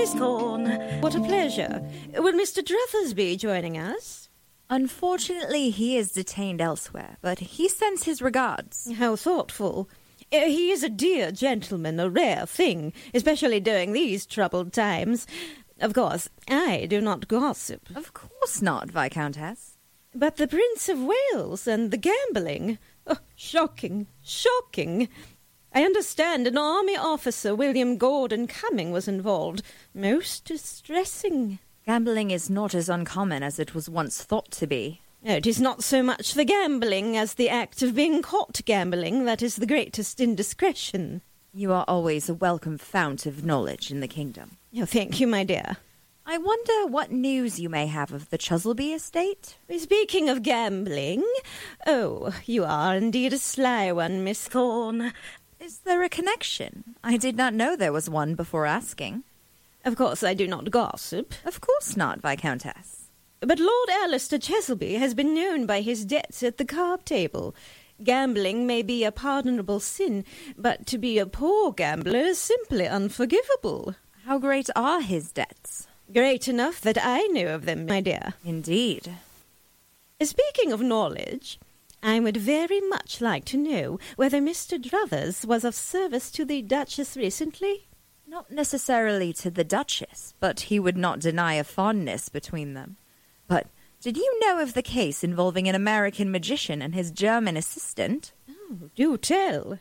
Miss Corn, what a pleasure. Will Mr. Druthers be joining us? Unfortunately, he is detained elsewhere, but he sends his regards. How thoughtful. He is a dear gentleman, a rare thing, especially during these troubled times. Of course, I do not gossip. Of course not, Viscountess. But the Prince of Wales and the gambling. Oh, shocking, shocking. I understand an army officer, William Gordon Cumming, was involved. Most distressing. Gambling is not as uncommon as it was once thought to be. It is not so much the gambling as the act of being caught gambling that is the greatest indiscretion. You are always a welcome fount of knowledge in the kingdom. Oh, thank you, my dear. I wonder what news you may have of the Chuzzleby estate? Speaking of gambling... Oh, you are indeed a sly one, Miss Corn. Is there a connection? I did not know there was one before asking. Of course I do not gossip. Of course not, Viscountess. But Lord Alistair Cheselby has been known by his debts at the card table. Gambling may be a pardonable sin, but to be a poor gambler is simply unforgivable. How great are his debts? Great enough that I know of them, my dear. Indeed. Speaking of knowledge, I would very much like to know whether Mr. Druthers was of service to the Duchess recently. Not necessarily to the Duchess, but he would not deny a fondness between them. But did you know of the case involving an American magician and his German assistant? Oh, do tell.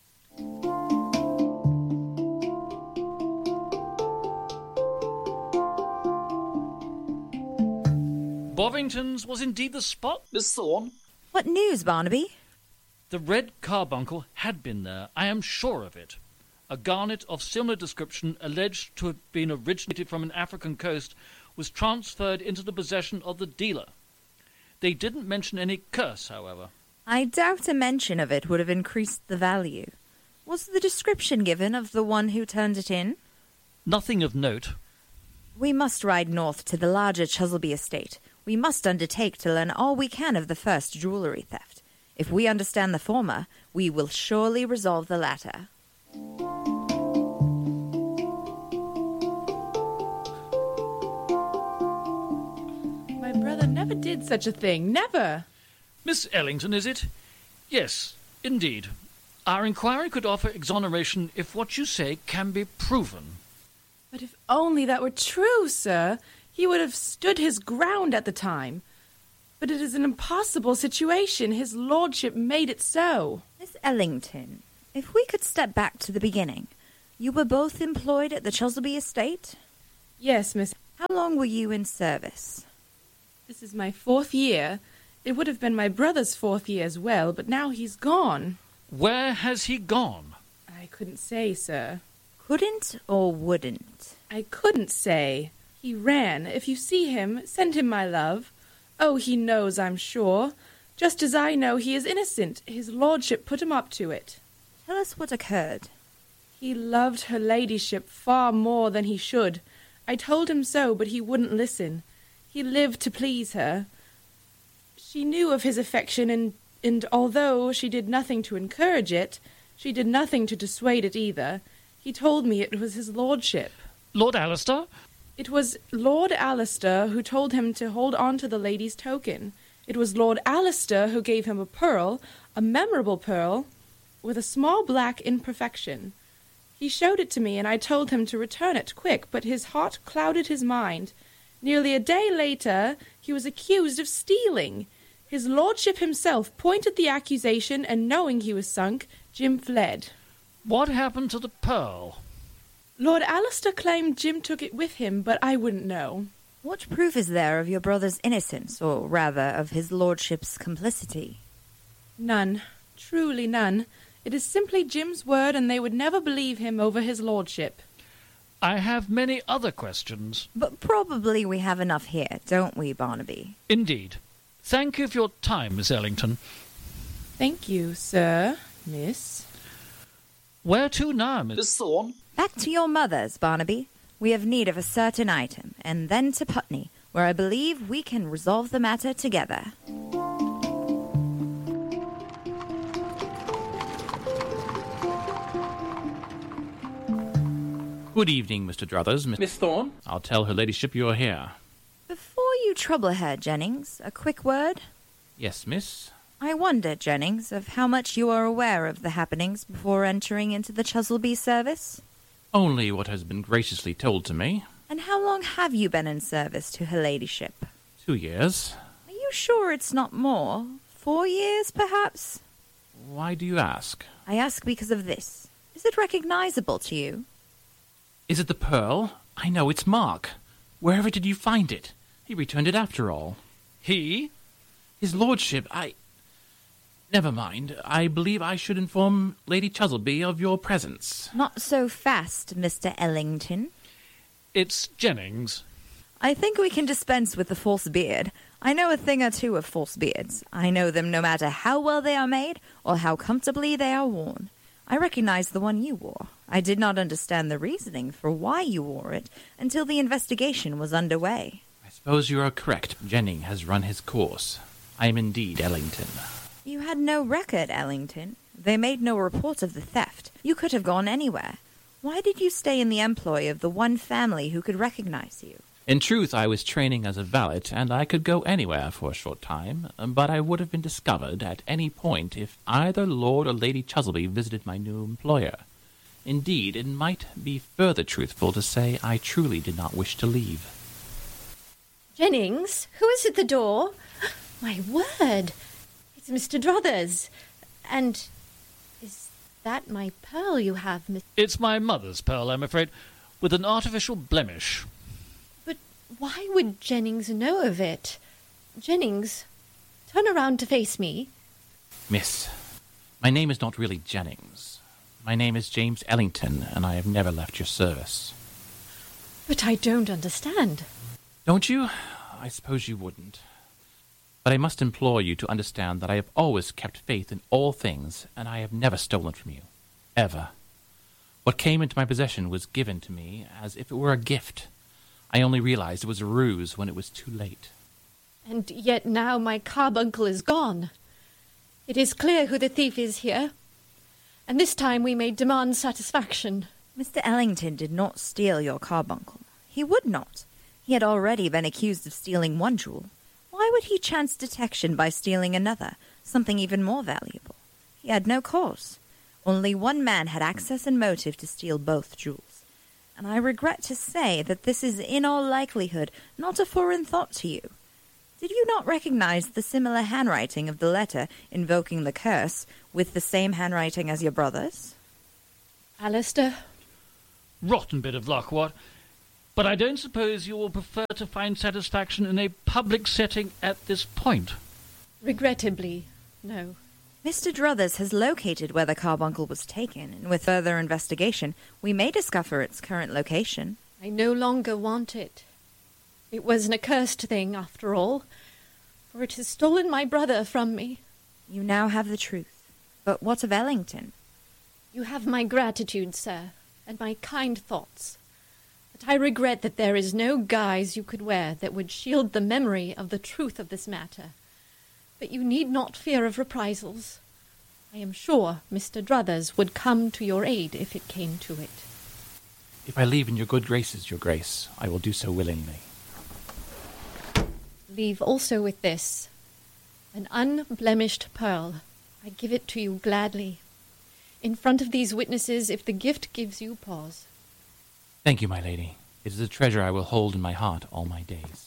Bovington's was indeed the spot, Miss Thorne. What news, Barnaby? The red carbuncle had been there, I am sure of it. A garnet of similar description, alleged to have been originated from an African coast, was transferred into the possession of the dealer. They didn't mention any curse, however. I doubt a mention of it would have increased the value. Was the description given of the one who turned it in? Nothing of note. We must ride north to the larger Chuzzleby estate. We must undertake to learn all we can of the first jewellery theft. If we understand the former, we will surely resolve the latter. My brother never did such a thing, never. Miss Ellington, is it? Yes, indeed. Our inquiry could offer exoneration if what you say can be proven. But if only that were true, sir, he would have stood his ground at the time. But it is an impossible situation. His lordship made it so. Miss Ellington, if we could step back to the beginning. You were both employed at the Chuzzleby estate? Yes, miss. How long were you in service? This is my 4th year. It would have been my brother's 4th year as well, but now he's gone. Where has he gone? I couldn't say, sir. Couldn't or wouldn't? I couldn't say. He ran. If you see him, send him my love. Oh, he knows, I'm sure. Just as I know he is innocent. His lordship put him up to it. Tell us what occurred. He loved her ladyship far more than he should. I told him so, but he wouldn't listen. He lived to please her. She knew of his affection, and although she did nothing to encourage it, she did nothing to dissuade it either. He told me it was his lordship. Lord Alistair? It was Lord Alistair who told him to hold on to the lady's token. It was Lord Alistair who gave him a pearl, a memorable pearl, with a small black imperfection. He showed it to me, and I told him to return it quick, but his heart clouded his mind. Nearly a day later, he was accused of stealing. His lordship himself pointed the accusation, and knowing he was sunk, Jim fled. What happened to the pearl? Lord Alistair claimed Jim took it with him, but I wouldn't know. What proof is there of your brother's innocence, or rather of his lordship's complicity? None. Truly none. It is simply Jim's word, and they would never believe him over his lordship. I have many other questions. But probably we have enough here, don't we, Barnaby? Indeed. Thank you for your time, Miss Ellington. Thank you, sir, miss. Where to now, Miss Thorne? Back to your mother's, Barnaby. We have need of a certain item, and then to Putney, where I believe we can resolve the matter together. Good evening, Mr. Druthers. Miss Thorne? I'll tell her ladyship you're here. Before you trouble her, Jennings, a quick word. Yes, miss? I wonder, Jennings, of how much you are aware of the happenings before entering into the Chuzzleby service? Only what has been graciously told to me. And how long have you been in service to her ladyship? 2 years. Are you sure it's not more? 4 years, perhaps? Why do you ask? I ask because of this. Is it recognizable to you? Is it the pearl? I know it's Mark. Wherever did you find it? He returned it after all. He? His lordship, Never mind. I believe I should inform Lady Chuzzleby of your presence. Not so fast, Mr. Ellington. It's Jennings. I think we can dispense with the false beard. I know a thing or two of false beards. I know them no matter how well they are made or how comfortably they are worn. I recognize the one you wore. I did not understand the reasoning for why you wore it until the investigation was underway. I suppose you are correct. Jennings has run his course. I am indeed Ellington. You had no record, Ellington. They made no report of the theft. You could have gone anywhere. Why did you stay in the employ of the one family who could recognize you? In truth, I was training as a valet, and I could go anywhere for a short time, but I would have been discovered at any point if either Lord or Lady Chuzzleby visited my new employer. Indeed, it might be further truthful to say I truly did not wish to leave. Jennings, who is at the door? My word! It's Mr. Druthers. And is that my pearl you have, Miss... It's my mother's pearl, I'm afraid, with an artificial blemish. But why would Jennings know of it? Jennings, turn around to face me. Miss, my name is not really Jennings. My name is James Ellington, and I have never left your service. But I don't understand. Don't you? I suppose you wouldn't. But I must implore you to understand that I have always kept faith in all things, and I have never stolen from you. Ever. What came into my possession was given to me as if it were a gift. I only realized it was a ruse when it was too late. And yet now my carbuncle is gone. It is clear who the thief is here. And this time we may demand satisfaction. Mr. Ellington did not steal your carbuncle. He would not. He had already been accused of stealing one jewel. Why would he chance detection by stealing another, something even more valuable? He had no cause. Only one man had access and motive to steal both jewels. And I regret to say that this is in all likelihood not a foreign thought to you. Did you not recognize the similar handwriting of the letter invoking the curse with the same handwriting as your brother's? Alistair? Rotten bit of luck, what? But I don't suppose you will prefer to find satisfaction in a public setting at this point. Regrettably, no. Mr. Druthers has located where the carbuncle was taken, and with further investigation, we may discover its current location. I no longer want it. It was an accursed thing, after all, for it has stolen my brother from me. You now have the truth. But what of Ellington? You have my gratitude, sir, and my kind thoughts. But I regret that there is no guise you could wear that would shield the memory of the truth of this matter. But you need not fear of reprisals. I am sure Mr. Druthers would come to your aid if it came to it. If I leave in your good graces, your grace, I will do so willingly. Leave also with this, an unblemished pearl. I give it to you gladly, in front of these witnesses, if the gift gives you pause. Thank you, my lady. It is a treasure I will hold in my heart all my days.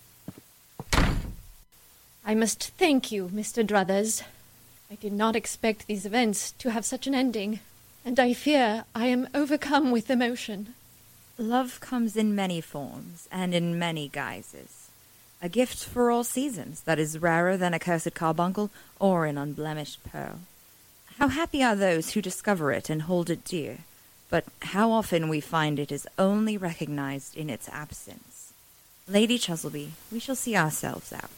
I must thank you, Mr. Druthers. I did not expect these events to have such an ending, and I fear I am overcome with emotion. Love comes in many forms and in many guises. A gift for all seasons that is rarer than a cursed carbuncle or an unblemished pearl. How happy are those who discover it and hold it dear, but how often we find it is only recognized in its absence. Lady Chuzzleby, we shall see ourselves out.